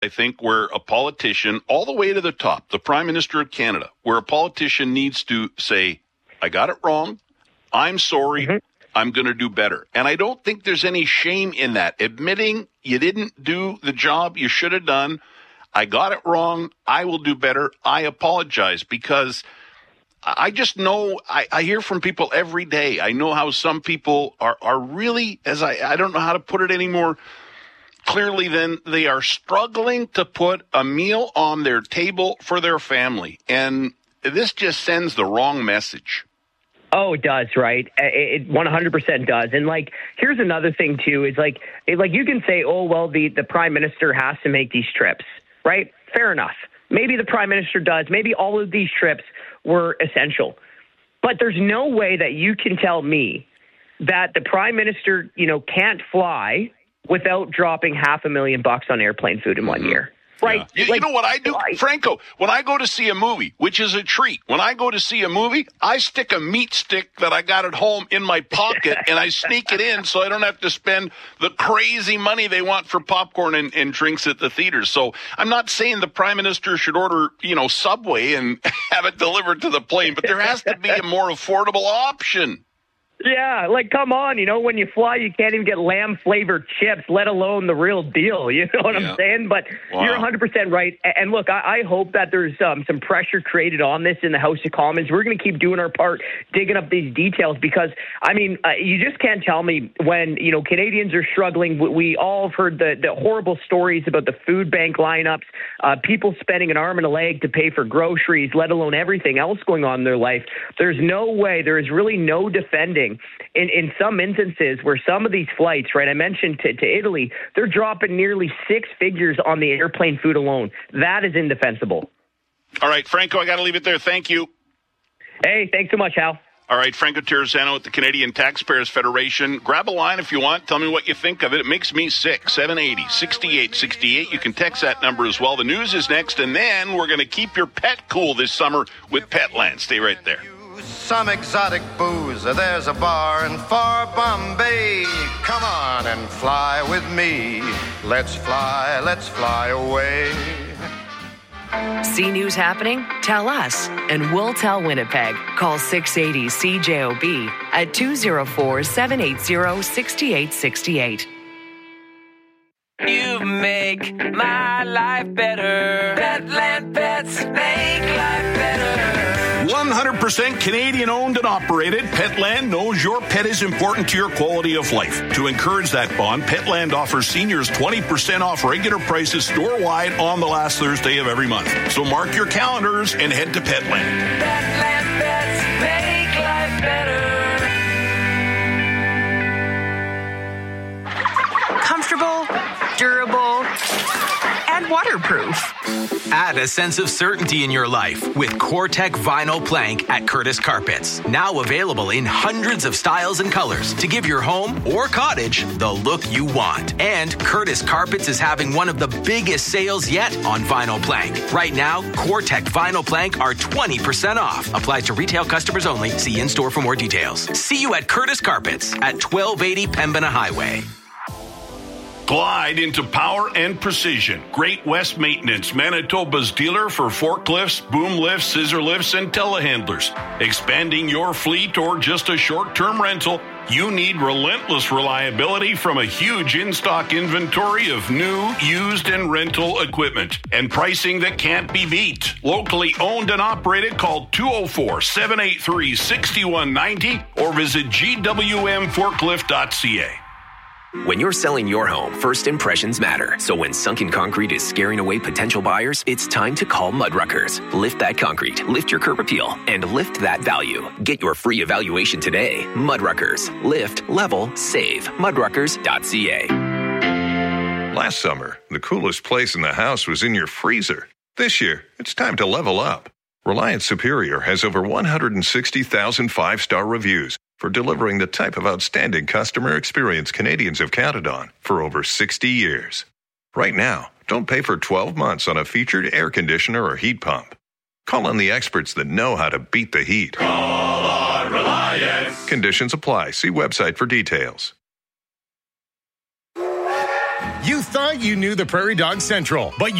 I think, where a politician, all the way to the top, the Prime Minister of Canada, where a politician needs to say, I got it wrong. I'm sorry. Mm-hmm. I'm going to do better. And I don't think there's any shame in that. Admitting you didn't do the job you should have done. I got it wrong. I will do better. I apologize, because I just know, I hear from people every day. I know how some people are really, I don't know how to put it anymore clearly than they are struggling to put a meal on their table for their family. And this just sends the wrong message. Oh, it does, right? It 100% does. And, here's another thing, too, is, you can say, oh, well, the Prime Minister has to make these trips, right? Fair enough. Maybe the Prime Minister does. Maybe all of these trips were essential. But there's no way that you can tell me that the Prime Minister, can't fly without dropping $500,000 on airplane food in 1 year. Right. Yeah. You know what I do, Franco? When I go to see a movie, which is a treat, when I go to see a movie, I stick a meat stick that I got at home in my pocket and I sneak it in so I don't have to spend the crazy money they want for popcorn and drinks at the theaters. So I'm not saying the Prime Minister should order, Subway and have it delivered to the plane, but there has to be a more affordable option. Yeah, come on, when you fly, you can't even get lamb-flavored chips, let alone the real deal, you know what I'm saying? But You're 100% right. And look, I hope that there's some pressure created on this in the House of Commons. We're going to keep doing our part, digging up these details, because, you just can't tell me when, Canadians are struggling. We all have heard the horrible stories about the food bank lineups, people spending an arm and a leg to pay for groceries, let alone everything else going on in their life. There's no way, there is really no defending in some instances where some of these flights, right, I mentioned to Italy, they're dropping nearly six figures on the airplane food alone. That is indefensible. All right, Franco, I got to leave it there. Thank you. Hey, thanks so much, Hal. All right, Franco Terrazzano at the Canadian Taxpayers Federation. Grab a line if you want. Tell me what you think of it. It makes me sick. 780-6868. You can text that number as well. The news is next, and then we're going to keep your pet cool this summer with Petland. Stay right there. Some exotic booze. There's a bar in far Bombay. Come on and fly with me. Let's fly away. See news happening? Tell us, and we'll tell Winnipeg. Call 680-CJOB at 204-780-6868. You make my life better. Petland Pets make life better. 100% Canadian owned and operated, Petland knows your pet is important to your quality of life. To encourage that bond, Petland offers seniors 20% off regular prices store-wide on the last Thursday of every month. So mark your calendars and head to Petland. Petland Pets make life better. Comfortable, durable, and waterproof. Add a sense of certainty in your life with COREtec Vinyl Plank at Curtis Carpets. Now available in hundreds of styles and colors to give your home or cottage the look you want. And Curtis Carpets is having one of the biggest sales yet on vinyl plank. Right now, COREtec Vinyl Plank are 20% off. Applied to retail customers only. See in-store for more details. See you at Curtis Carpets at 1280 Pembina Highway. Glide into power and precision. Great West Maintenance, Manitoba's dealer for forklifts, boom lifts, scissor lifts, and telehandlers. Expanding your fleet or just a short-term rental, you need relentless reliability from a huge in-stock inventory of new, used, and rental equipment. And pricing that can't be beat. Locally owned and operated, call 204-783-6190 or visit gwmforklift.ca. When you're selling your home, first impressions matter. So when sunken concrete is scaring away potential buyers, it's time to call Mudruckers. Lift that concrete, lift your curb appeal, and lift that value. Get your free evaluation today. Mudruckers. Lift, level, save. Mudruckers.ca. Last summer, the coolest place in the house was in your freezer. This year, it's time to level up. Reliance Superior has over 160,000 five-star reviews for delivering the type of outstanding customer experience Canadians have counted on for over 60 years. Right now, don't pay for 12 months on a featured air conditioner or heat pump. Call on the experts that know how to beat the heat. Call on Reliance. Conditions apply. See website for details. You thought you knew the Prairie Dog Central, but you